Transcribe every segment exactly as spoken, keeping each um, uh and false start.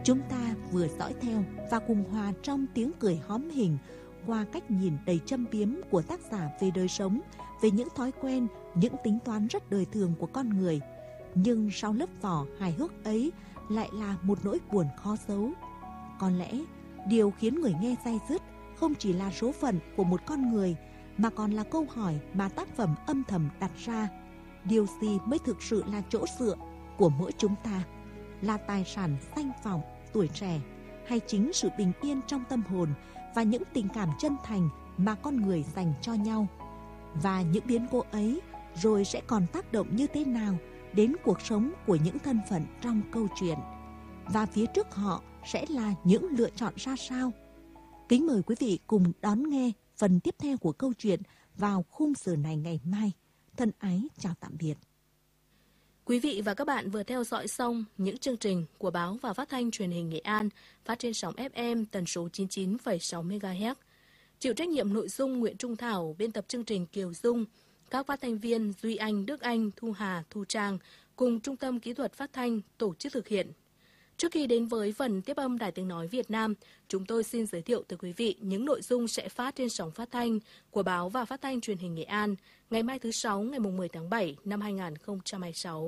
Chúng ta vừa dõi theo và cùng hòa trong tiếng cười hóm hình qua cách nhìn đầy châm biếm của tác giả về đời sống, về những thói quen, những tính toán rất đời thường của con người. Nhưng sau lớp vỏ hài hước ấy lại là một nỗi buồn khó giấu. Có lẽ điều khiến người nghe day dứt không chỉ là số phận của một con người, mà còn là câu hỏi mà tác phẩm âm thầm đặt ra. Điều gì mới thực sự là chỗ dựa của mỗi chúng ta? Là tài sản danh vọng, tuổi trẻ, hay chính sự bình yên trong tâm hồn và những tình cảm chân thành mà con người dành cho nhau? Và những biến cố ấy rồi sẽ còn tác động như thế nào đến cuộc sống của những thân phận trong câu chuyện? Và phía trước họ sẽ là những lựa chọn ra sao? Kính mời quý vị cùng đón nghe phần tiếp theo của câu chuyện vào khung giờ này ngày mai. Thân ái chào tạm biệt. Quý vị và các bạn vừa theo dõi xong những chương trình của báo và phát thanh truyền hình Nghệ An phát trên sóng ép em tần số chín mươi chín phẩy sáu mê ga héc. Chịu trách nhiệm nội dung Nguyễn Trung Thảo, biên tập chương trình Kiều Dung, các phát thanh viên Duy Anh, Đức Anh, Thu Hà, Thu Trang cùng Trung tâm Kỹ thuật Phát thanh tổ chức thực hiện. Trước khi đến với phần tiếp âm Đài Tiếng Nói Việt Nam, chúng tôi xin giới thiệu tới quý vị những nội dung sẽ phát trên sóng phát thanh của báo và phát thanh truyền hình Nghệ An ngày mai thứ Sáu ngày mười tháng bảy năm hai nghìn không trăm hai mươi sáu.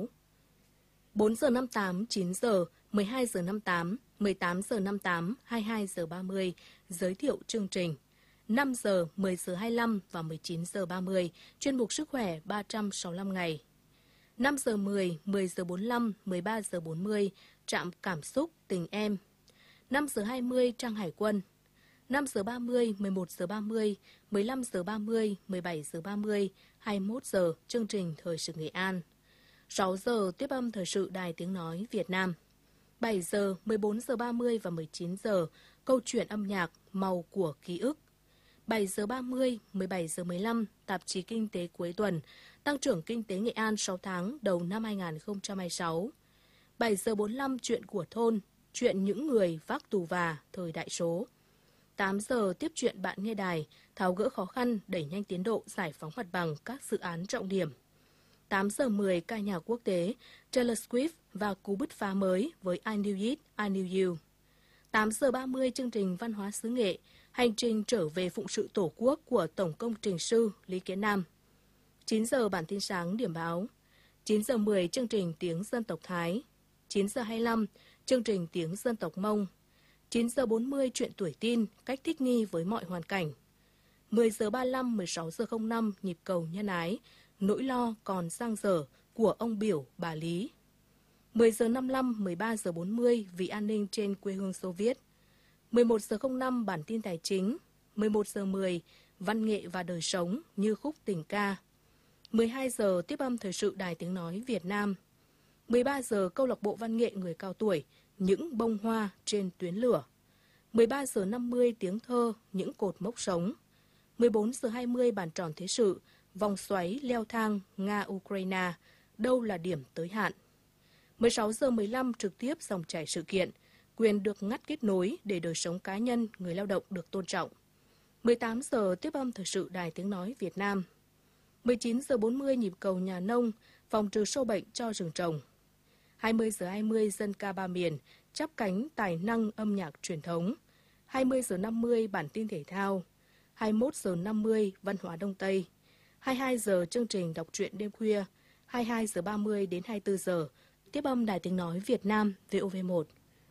bốn giờ năm mươi tám, chín giờ, mười hai giờ năm mươi tám, mười tám giờ năm mươi tám, hai mươi hai giờ ba mươi, giới thiệu chương trình. năm giờ, mười giờ hai mươi lăm và mười chín giờ ba mươi, chuyên mục Sức khỏe ba trăm sáu mươi lăm ngày. năm giờ mười, mười giờ bốn mươi lăm, mười ba giờ bốn mươi, trạm cảm xúc tình em. năm giờ hai mươi, trang hải quân. năm giờ ba mươi, mười một giờ ba mươi, mười lăm giờ ba mươi, mười bảy giờ ba mươi, hai mươi mốt giờ, chương trình Thời sự Nghệ An. sáu giờ, tiếp âm Thời sự Đài Tiếng Nói Việt Nam. bảy giờ, mười bốn giờ ba mươi và mười chín giờ, câu chuyện âm nhạc Màu của ký ức. bảy giờ ba mươi, mười bảy giờ mười lăm, tạp chí Kinh tế cuối tuần, tăng trưởng kinh tế Nghệ An sáu tháng đầu năm hai nghìn không trăm hai mươi sáu. bảy giờ bốn mươi lăm, chuyện của thôn, chuyện những người vác tù và thời đại số. tám giờ, tiếp chuyện bạn nghe đài, tháo gỡ khó khăn, đẩy nhanh tiến độ giải phóng mặt bằng các dự án trọng điểm. tám giờ mười, ca nhạc quốc tế, Taylor Swift và cú bứt phá mới với I Knew It, I Knew You. tám giờ ba mươi, chương trình Văn hóa xứ Nghệ, hành trình trở về phụng sự Tổ quốc của Tổng công trình sư Lý Kiến Nam. chín giờ, bản tin sáng điểm báo. chín giờ mười, chương trình Tiếng dân tộc Thái. chín giờ hai mươi lăm, chương trình Tiếng dân tộc Mông. chín giờ bốn mươi, chuyện tuổi tin, cách thích nghi với mọi hoàn cảnh. mười giờ ba mươi lăm, mười sáu giờ không năm, nhịp cầu nhân ái, nỗi lo còn dang dở của ông Biểu, bà Lý. mười giờ năm mươi lăm, mười ba giờ bốn mươi, vì an ninh trên quê hương Xô Viết. mười một giờ không năm, bản tin tài chính. mười một giờ mười, văn nghệ và đời sống như khúc tình ca. mười hai giờ, tiếp âm Thời sự Đài Tiếng Nói Việt Nam. mười ba giờ, câu lạc bộ văn nghệ người cao tuổi, những bông hoa trên tuyến lửa. mười ba giờ năm mươi, tiếng thơ, những cột mốc sống. mười bốn giờ hai mươi, bàn tròn thế sự, vòng xoáy leo thang Nga-Ukraine, đâu là điểm tới hạn. mười sáu giờ mười lăm, trực tiếp dòng chảy sự kiện, quyền được ngắt kết nối để đời sống cá nhân, người lao động được tôn trọng. mười tám giờ, tiếp âm Thời sự Đài Tiếng Nói Việt Nam. mười chín giờ bốn mươi, nhịp cầu nhà nông, phòng trừ sâu bệnh cho rừng trồng. hai mươi giờ hai mươi, dân ca ba miền, chắp cánh tài năng âm nhạc truyền thống. hai mươi giờ năm mươi, bản tin thể thao. hai mươi mốt giờ năm mươi, văn hóa Đông Tây. hai mươi hai giờ, chương trình đọc truyện đêm khuya. hai mươi hai giờ ba mươi đến hai mươi tư giờ, tiếp âm Đài Tiếng Nói Việt Nam, vê o vê một.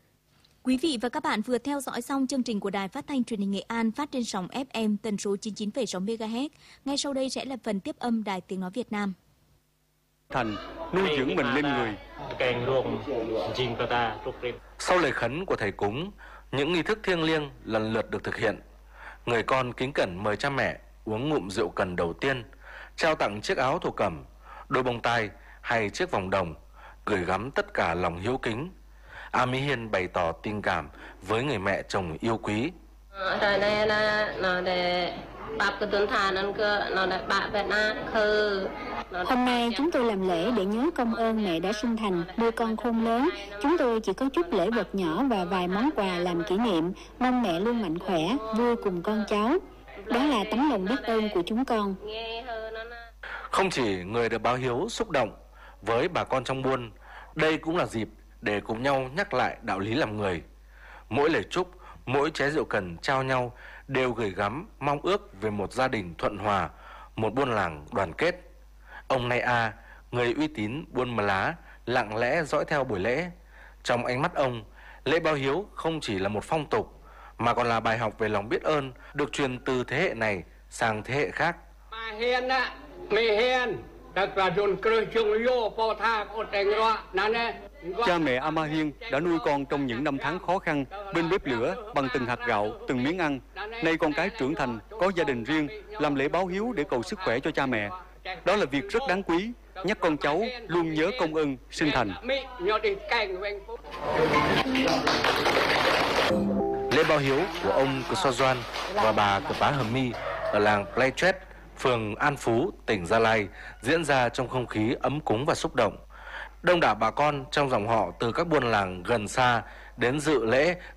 Quý vị và các bạn vừa theo dõi xong chương trình của Đài Phát thanh Truyền hình Nghệ An phát trên sóng ép em tần số chín mươi chín phẩy sáu mê ga héc. Ngay sau đây sẽ là phần tiếp âm Đài Tiếng Nói Việt Nam. Thành nuôi dưỡng mình lên người. Sau lời khấn của thầy cúng, những nghi thức thiêng liêng lần lượt được thực hiện. Người con kính cẩn mời cha mẹ uống ngụm rượu cần đầu tiên, trao tặng chiếc áo thổ cẩm, đôi bông tai hay chiếc vòng đồng, gửi gắm tất cả lòng hiếu kính. A Mỹ Hiên bày tỏ tình cảm với người mẹ chồng yêu quý. Hôm nay chúng tôi làm lễ để nhớ công ơn mẹ đã sinh thành, nuôi con khôn lớn. Chúng tôi chỉ có chút lễ vật nhỏ và vài món quà làm kỷ niệm, mong mẹ luôn mạnh khỏe, vui cùng con cháu. Đó là tấm lòng biết ơn của chúng con. Không chỉ người được báo hiếu xúc động, với bà con trong buôn, đây cũng là dịp để cùng nhau nhắc lại đạo lý làm người. Mỗi lời chúc, mỗi trái rượu cần trao nhau đều gửi gắm mong ước về một gia đình thuận hòa, một buôn làng đoàn kết. Ông Nay A, người uy tín Buôn Mà Lá, lặng lẽ dõi theo buổi lễ. Trong ánh mắt ông, lễ báo hiếu không chỉ là một phong tục mà còn là bài học về lòng biết ơn được truyền từ thế hệ này sang thế hệ khác. Cha mẹ A Ma Hiên đã nuôi con trong những năm tháng khó khăn bên bếp lửa bằng từng hạt gạo, từng miếng ăn. Nay con cái trưởng thành, có gia đình riêng, làm lễ báo hiếu để cầu sức khỏe cho cha mẹ. Đó là việc rất đáng quý, nhắc con cháu luôn nhớ công ơn sinh thành. Lễ báo hiếu của ông Cờ So Doan và bà Cờ Pá Hờ Mi ở làng Pleichret, phường An Phú, tỉnh Gia Lai diễn ra trong không khí ấm cúng và xúc động. Đông đảo bà con trong dòng họ từ các buôn làng gần xa đến dự lễ